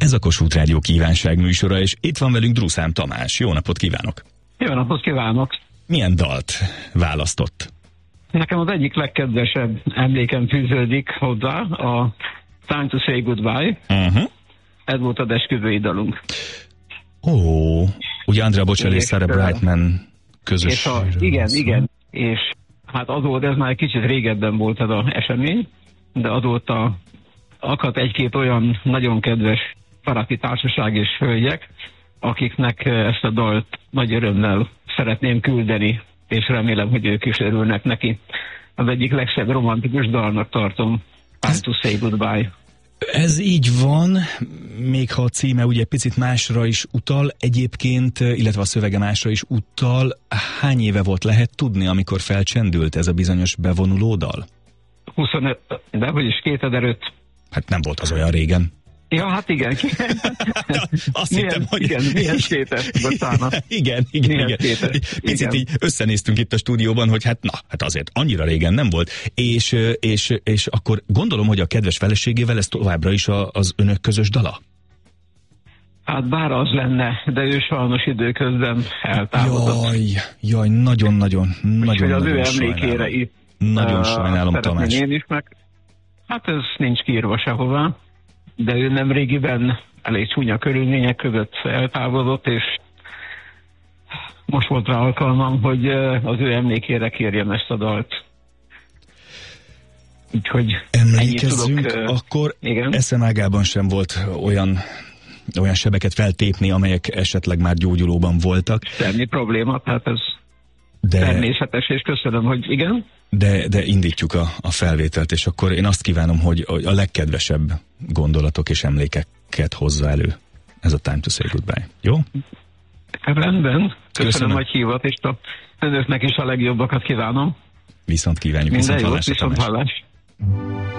Ez a Kossuth Rádió kívánság műsora, és itt van velünk Druszám Tamás. Jó napot kívánok! Jó napot kívánok! Milyen dalt választott? Nekem az egyik legkedvesebb emlékem fűződik hozzá, a Time to Say Goodbye. Ez volt az esküvői dalunk. Ugye Andrea Bocelli és Sarah Brightman közös. Igen. És hát azóta, ez már egy kicsit régebben volt ez az esemény, de azóta akadt egy-két olyan nagyon kedves baráti társaság és hölgyek, akiknek ezt a dalt nagy örömmel szeretném küldeni, és remélem, hogy ők is örülnek neki. Az egyik legszebb romantikus dalnak tartom, Time to Say Goodbye. Ez így van, még ha a címe ugye picit másra is utal egyébként, illetve a szövege másra is utal. Hány éve volt, lehet tudni, amikor felcsendült ez a bizonyos bevonuló dal? 25, de vagyis 2005. Hát nem volt az olyan régen. Ja, hát igen. Azt hittem, hogy... Igen, milyen sétes, bocsánat. Igen. Picit így összenéztünk itt a stúdióban, hogy hát azért annyira régen nem volt. És akkor gondolom, hogy a kedves feleségével ez továbbra is az önök közös dala? Hát bár az lenne, de ő sajnos időközben eltávozott. Jaj, nagyon Úgyhogy az ő emlékére itt nagyon sajnálom, Tamás. Én is meg. Hát ez nincs kiírva sehová, de ő nem régiben elég csúnya körülmények között eltávozott, és most volt rá alkalmam, hogy az ő emlékére kérjem ezt a dalt. Úgyhogy emlékezzünk, tudok, akkor eszemágában sem volt olyan sebeket feltépni, amelyek esetleg már gyógyulóban voltak. Semmi probléma, tehát ez természetes, és köszönöm, hogy igen. De indítjuk a felvételt, és akkor én azt kívánom, hogy a legkedvesebb gondolatok és emlékeket hozza elő ez a Time to Say Goodbye. Jó? Rendben. Köszönöm, hogy hívott, és önöknek is a legjobbakat kívánom. Viszont kívánjuk. Minden jót, viszont hallás.